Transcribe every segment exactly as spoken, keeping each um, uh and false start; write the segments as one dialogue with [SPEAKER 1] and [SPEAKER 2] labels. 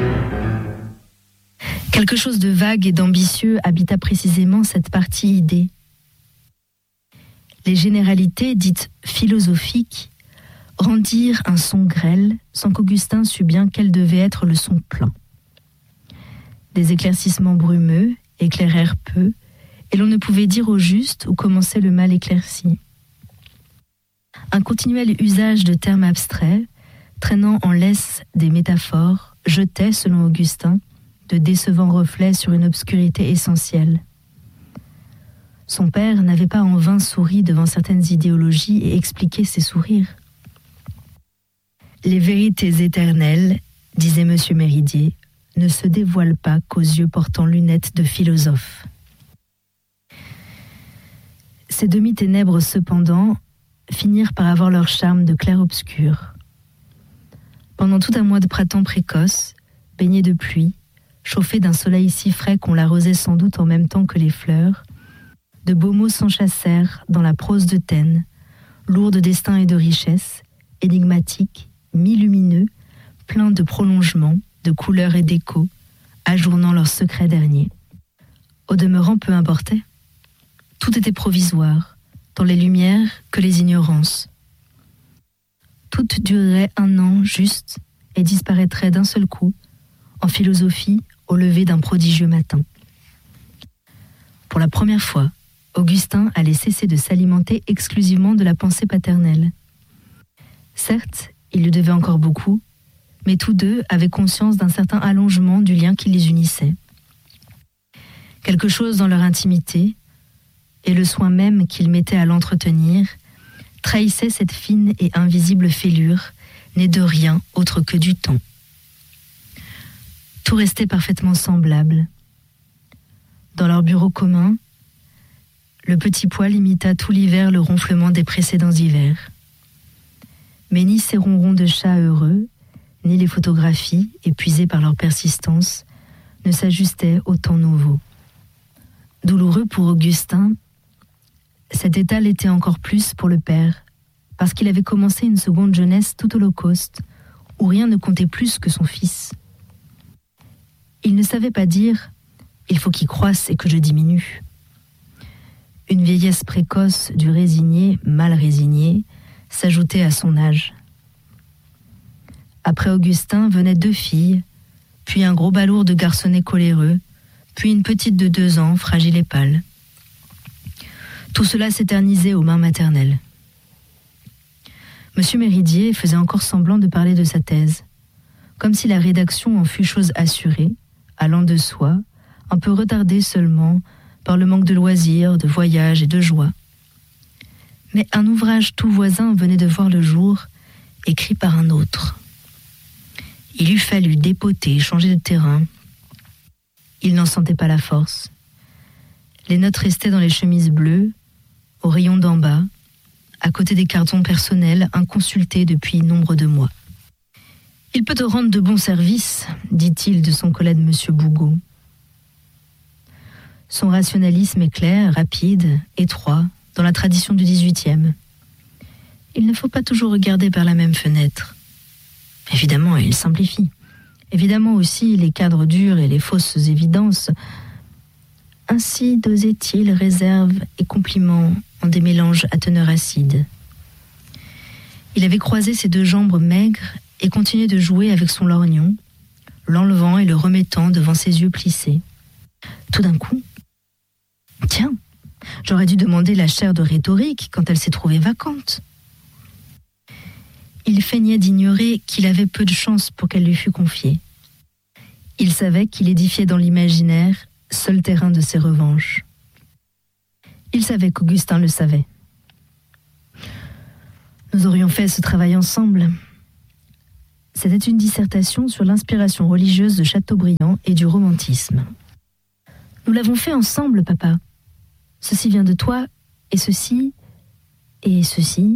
[SPEAKER 1] Quelque chose de vague et d'ambitieux habita précisément cette partie idée. Les généralités dites philosophiques rendirent un son grêle sans qu'Augustin sût bien quel devait être le son plein. Des éclaircissements brumeux éclairèrent peu, et l'on ne pouvait dire au juste où commençait le mal éclairci. Un continuel usage de termes abstraits, traînant en laisse des métaphores, jetait, selon Augustin, de décevants reflets sur une obscurité essentielle. Son père n'avait pas en vain souri devant certaines idéologies et expliqué ses sourires. Les vérités éternelles, disait M. Méridier, ne se dévoilent pas qu'aux yeux portant lunettes de philosophe. Ces demi-ténèbres, cependant, finirent par avoir leur charme de clair-obscur. Pendant tout un mois de printemps précoce, baigné de pluie, chauffé d'un soleil si frais qu'on l'arrosait sans doute en même temps que les fleurs, de beaux mots s'enchâssèrent dans la prose de Taine, lourds de destin et de richesse, énigmatiques, mi-lumineux, pleins de prolongements, de couleurs et d'échos, ajournant leurs secrets derniers. Au demeurant, peu importait. Tout était provisoire, tant les lumières que les ignorances. Tout durerait un an juste et disparaîtrait d'un seul coup, en philosophie, au lever d'un prodigieux matin. Pour la première fois, Augustin allait cesser de s'alimenter exclusivement de la pensée paternelle. Certes, il lui devait encore beaucoup, mais tous deux avaient conscience d'un certain allongement du lien qui les unissait. Quelque chose dans leur intimité, et le soin même qu'ils mettaient à l'entretenir, trahissait cette fine et invisible fêlure, née de rien autre que du temps. Tout restait parfaitement semblable. Dans leur bureau commun, le petit poêle imita tout l'hiver le ronflement des précédents hivers. Mais ni ces ronrons de chats heureux, ni les photographies, épuisées par leur persistance, ne s'ajustaient au temps nouveau. Douloureux pour Augustin, cet état l'était encore plus pour le père, parce qu'il avait commencé une seconde jeunesse tout holocauste, où rien ne comptait plus que son fils. Il ne savait pas dire « il faut qu'il croisse et que je diminue ». Une vieillesse précoce du résigné, mal résigné, s'ajoutait à son âge. Après Augustin venaient deux filles, puis un gros balourd de garçonnet coléreux, puis une petite de deux ans, fragile et pâle. Tout cela s'éternisait aux mains maternelles. Monsieur Méridier faisait encore semblant de parler de sa thèse, comme si la rédaction en fût chose assurée, allant de soi, un peu retardée seulement par le manque de loisirs, de voyages et de joie. Mais un ouvrage tout voisin venait de voir le jour, écrit par un autre. Il eût fallu dépoter, changer de terrain. Il n'en sentait pas la force. Les notes restaient dans les chemises bleues, au rayon d'en bas, à côté des cartons personnels inconsultés depuis nombre de mois. « Il peut te rendre de bons services, dit-il de son collègue Monsieur Bougot. Son rationalisme est clair, rapide, étroit, dans la tradition du dix-huitième. Il ne faut pas toujours regarder par la même fenêtre. Évidemment, il simplifie. Évidemment aussi les cadres durs et les fausses évidences. Ainsi dosait-il réserve et compliments en des mélanges à teneur acide. Il avait croisé ses deux jambes maigres et continuait de jouer avec son lorgnon, l'enlevant et le remettant devant ses yeux plissés. Tout d'un coup, tiens, j'aurais dû demander la chaire de rhétorique quand elle s'est trouvée vacante. Il feignait d'ignorer qu'il avait peu de chance pour qu'elle lui fût confiée. Il savait qu'il édifiait dans l'imaginaire, seul terrain de ses revanches. Il savait qu'Augustin le savait. Nous aurions fait ce travail ensemble. C'était une dissertation sur l'inspiration religieuse de Chateaubriand et du romantisme. Nous l'avons fait ensemble, papa. Ceci vient de toi, et ceci, et ceci.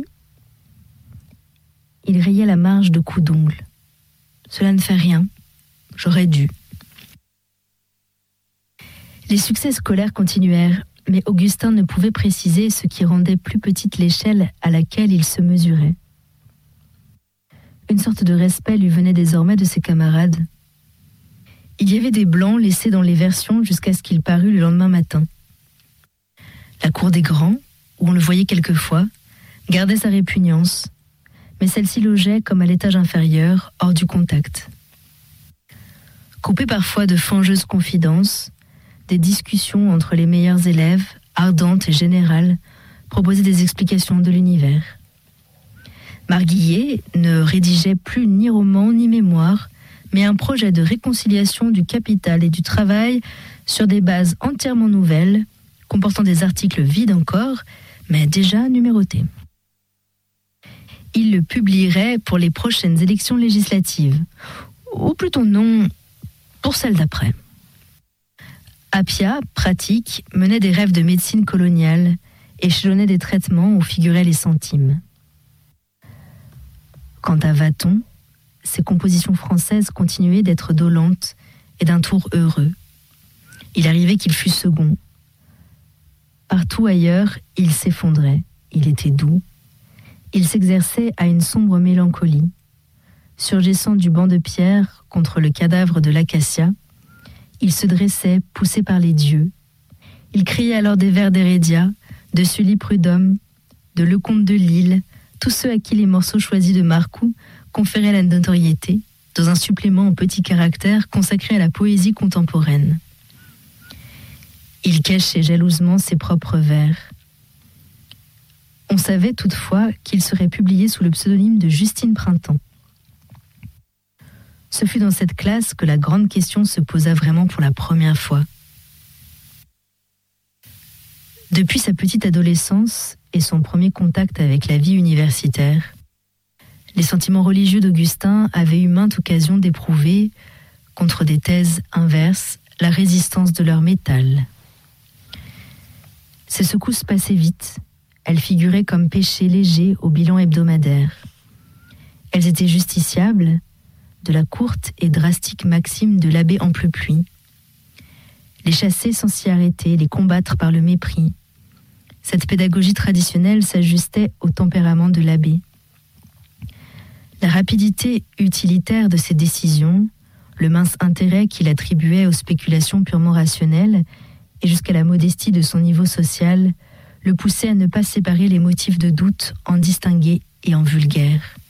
[SPEAKER 1] Il rayait la marge de coups d'ongles. Cela ne fait rien. J'aurais dû. Les succès scolaires continuèrent, mais Augustin ne pouvait préciser ce qui rendait plus petite l'échelle à laquelle il se mesurait. Une sorte de respect lui venait désormais de ses camarades. Il y avait des blancs laissés dans les versions jusqu'à ce qu'il parût le lendemain matin. La cour des grands, où on le voyait quelquefois, gardait sa répugnance, mais celle-ci logeait comme à l'étage inférieur, hors du contact. Coupé parfois de fangeuses confidences, des discussions entre les meilleurs élèves, ardentes et générales, proposaient des explications de l'univers. Marguillet ne rédigeait plus ni roman ni mémoire, mais un projet de réconciliation du capital et du travail sur des bases entièrement nouvelles, comportant des articles vides encore, mais déjà numérotés. Il le publierait pour les prochaines élections législatives, ou plutôt non, pour celles d'après. Appia, pratique, menait des rêves de médecine coloniale, échelonnait des traitements où figuraient les centimes. Quant à Vaton, ses compositions françaises continuaient d'être dolentes et d'un tour heureux. Il arrivait qu'il fût second. Partout ailleurs, il s'effondrait, il était doux. Il s'exerçait à une sombre mélancolie. Surgissant du banc de pierre contre le cadavre de l'acacia, il se dressait, poussé par les dieux. Il criait alors des vers d'Hérédia, de Sully Prudhomme, de Lecomte de Lille, tous ceux à qui les morceaux choisis de Marcoux conféraient la notoriété, dans un supplément en petits caractères consacré à la poésie contemporaine. Il cachait jalousement ses propres vers. On savait toutefois qu'il serait publié sous le pseudonyme de Justine Printemps. Ce fut dans cette classe que la grande question se posa vraiment pour la première fois. Depuis sa petite adolescence et son premier contact avec la vie universitaire, les sentiments religieux d'Augustin avaient eu maintes occasions d'éprouver, contre des thèses inverses, la résistance de leur métal. Ces secousses passaient vite. Elles figuraient comme péchés légers au bilan hebdomadaire. Elles étaient justiciables de la courte et drastique maxime de l'abbé Amplepluie. Les chasser sans s'y arrêter, les combattre par le mépris. Cette pédagogie traditionnelle s'ajustait au tempérament de l'abbé. La rapidité utilitaire de ses décisions, le mince intérêt qu'il attribuait aux spéculations purement rationnelles et jusqu'à la modestie de son niveau social, le poussait à ne pas séparer les motifs de doute en distingués et en vulgaires.